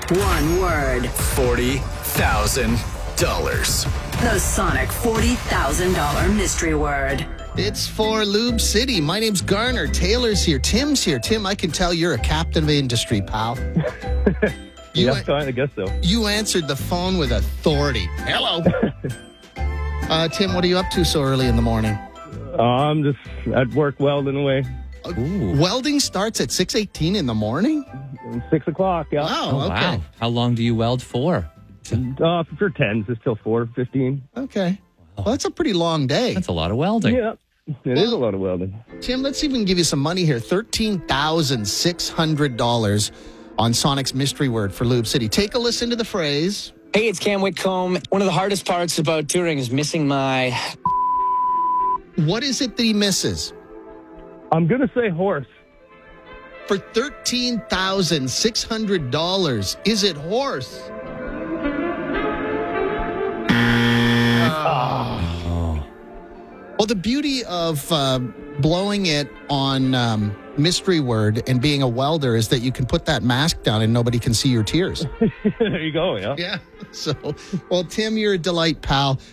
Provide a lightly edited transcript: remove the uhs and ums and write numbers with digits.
One word. $40,000. The Sonic $40,000 mystery word. It's for Lube City. My name's Garner. Taylor's here. Tim's here. Tim, I can tell you're a captain of industry, pal. I guess so. You answered the phone with authority. Hello. Tim, what are you up to so early in the morning? I'm just at work welding away. Welding starts at 6:18 in the morning? 6 o'clock, yeah. Oh, okay. Wow. How long do you weld for? For 10s, it's till 4:15. Okay. Well, that's a pretty long day. That's a lot of welding. Yeah, it is a lot of welding. Tim, let's even give you some money here. $13,600 on Sonic's mystery word for Lube City. Take a listen to the phrase. Hey, it's Cam Whitcomb. One of the hardest parts about touring is missing my... What is it that he misses? I'm going to say horse. For $13,600, is it horse? Well, the beauty of blowing it on mystery word and being a welder is that you can put that mask down and nobody can see your tears. There you go, yeah. Yeah. So, well, Tim, you're a delight, pal.